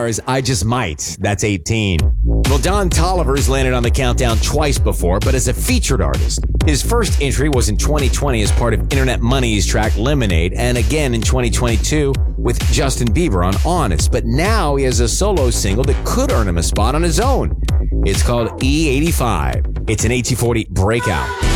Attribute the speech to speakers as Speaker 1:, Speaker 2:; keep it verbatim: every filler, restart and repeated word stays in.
Speaker 1: stars, I Just Might. That's eighteen. Well, Don Tolliver's landed on the countdown twice before, but as a featured artist. His first entry was in twenty twenty as part of Internet Money's track Lemonade, and again in twenty twenty-two with Justin Bieber on Honest. But now he has a solo single that could earn him a spot on his own. It's called E eighty-five. It's an A T forty breakout.